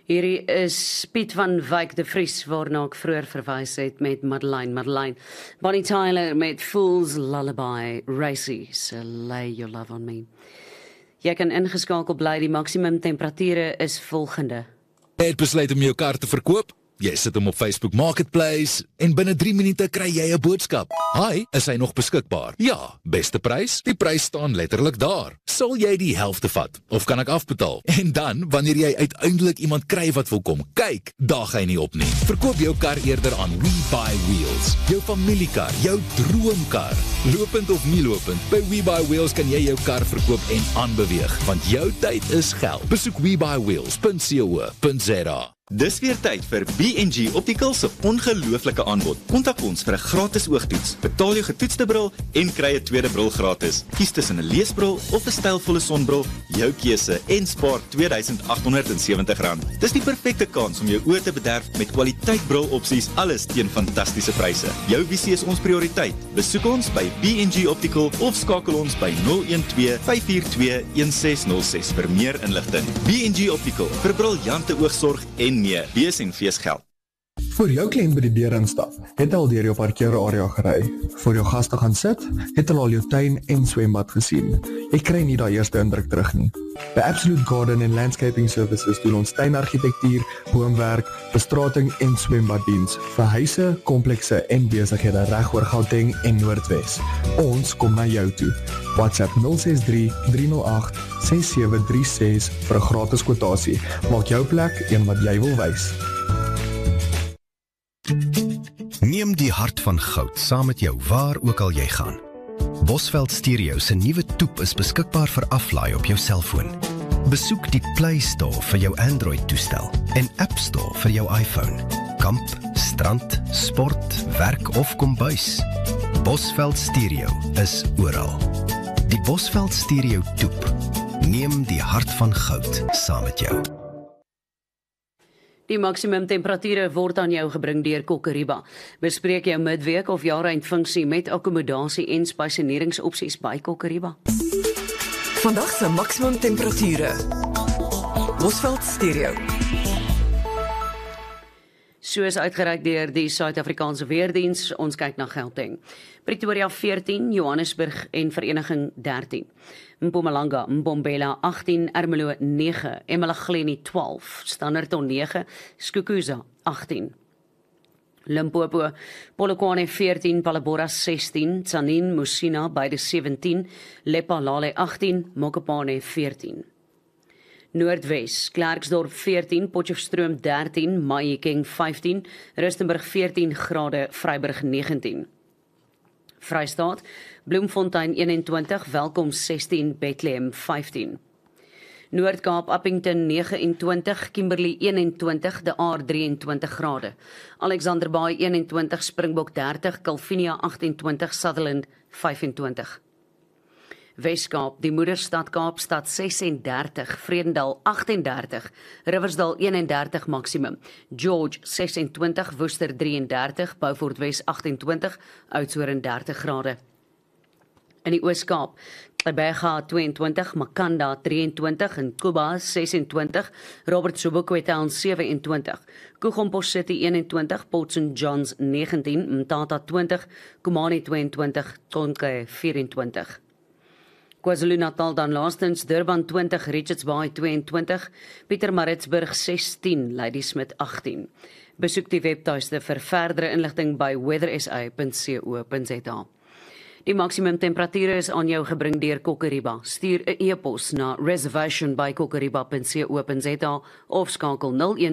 Hierdie is Piet van Wyk de Vries, waarna ek vroeër verwys het met Madeleine. Bonnie Tyler met Fool's Lullaby, Racy, so lay your love on me. Jy kan ingeskakel bly, die maksimum temperature is volgende. Jy het besluit om jou kar te verkoop? Jy sit hom op Facebook Marketplace en binne 3 minute kry jy 'n boodskap. Hi, is hy nog beskikbaar? Ja, beste prys? Die prys staan letterlik daar. Sal jy die helfte vat? Of kan ek afbetaal? En dan, wanneer jy uiteindelik iemand kry wat wil kom kyk, daag hy nie op nie. Verkoop jou kar eerder aan WeBuyWheels. Jou familiekar, jou droomkar. Lopend of nie lopend, by WeBuyWheels kan jy jou kar verkoop en aanbeweeg, want jou tyd is geld. Besoek webuyWheels.co.za. Dis weer tyd vir B&G Opticals se ongelooflike aanbod. Kontak ons vir 'n gratis oogtoets. Betaal jou getoetste bril en kry 'n tweede bril gratis. Kies tussen 'n leesbril of 'n stylvolle sonbril, jou keuse en spaar R2,870. Dis die perfekte kans om jou oë te bederf met kwaliteit brilopsies, alles teen fantastiese pryse. Jou visie is ons prioriteit. Besoek ons by B&G Optical of skakel ons by 012-542-1606 vir meer inligting. B&G Optical, vir briljante oogsorg en meer. Wees en fees geld. Voor jou kliënt by die deur instap, het hy al deur jou parkeerarea gery. Voor jou gaste gaan sit, het hulle al jou tuin en swembad gesien. Jy kry nie daai eerste indruk terug nie. By Absolute Garden and Landscaping Services doen ons tuinargitektuur, boomwerk, bestrating en swembaddiens vir huise, komplekse en besighede reg oor Gauteng en Noordwes. Ons kom na jou toe. WhatsApp 063-308-6736 vir 'n gratis kwotasie. Maak jou plek een wat jy wil wys. Neem die hart van goud saam met jou waar ook al jy gaan. Bosveld Stereo se nuwe toep is beskikbaar vir aflaai op jou selfoon. Besoek die Play Store vir jou Android-toestel en App Store vir jou iPhone. Kamp, strand, sport, werk of kombuis. Bosveld Stereo is oral. Die Bosveld Stereo toep. Neem die hart van goud saam met jou. Die maksimum temperature word aan jou gebring deur Kokoriba. Bespreek jou midweek of jaareind-funksie met akkommodasie en spyseneringsopsies by Kokoriba. Vandag se maksimum temperature. Bosveld Stereo. Soos uitgereik deur die Suid-Afrikaanse Weerdiens, ons kyk na Gauteng. Pretoria 14, Johannesburg en Vereniging 13. Mpumalanga, Mbombela 18, Ermelo 9, eMalahleni 12, Standerton 9, Skukuza 18. Limpopo, Polokwane 14, Palabora 16, Tzaneen, Musina beide 17, Lephalale 18, Mokopane 14. Noordwes, Klerksdorp 14, Potchefstroom 13, Mahikeng 15, Rustenburg 14 grade, Vryburg 19. Vrystaat, Bloemfontein 21, Welkom 16, Bethlehem 15. Noord-Kaap, Appington 29, Kimberley 21, De Aar 23 grade. Alexanderbaai 21, Springbok 30, Kalvinia 28, Sutherland 25. Weskaap, die Moederstad Kaapstad 36, Vredendal 38, Riversdal 31 maksimum, George 26, Worcester 33, Beaufort Wes 28, Oudtshoorn 30 grade. In die Ooskaap, Gqeberha 22, Makanda 23 en Kuba 26, Robert Sobukwe 27, Kogompos City 21, Port St Johns 19, Mthatha 20, Kumani 22, Tonke 24. KwaZulu-Natal dan laastens, Durban 20, Richards Bay 22, Pietermaritzburg 16, Ladysmith 18. Besoek die webtuiste vir verdere inligting by weathersa.co.za. Die maksimum temperature is aan jou gebring deur Kokoriba. Stuur 'n e-pos na reservation@kokoriba.co.za of skakel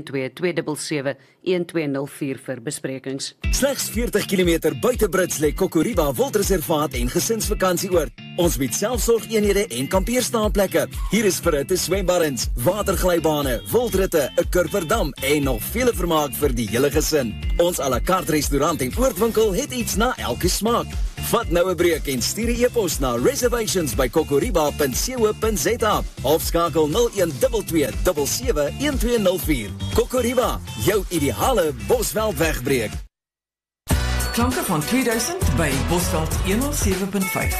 012-277-1204 vir besprekings. Slegs 40 km buite Brits lê Kokoriba Wildreservaat en gesinsvakantieoord. Ons bied selfsorgeenhede en kampeerstaanplekke. Hier is verhitte swembaddens, waterglybane, wildritte, 'n kurverdam en nog vele vermaak vir die hele gesin. Ons à la carte restaurant en oortwinkel het iets na elke smaak. Vat nou 'n breek en stuur 'n e-pos na reservations@kokoriba.co.za of skakel 0122771204. Kokoriba, jou ideale Bosveld wegbreek. Klanke van 2000 by Bosveld 107.5.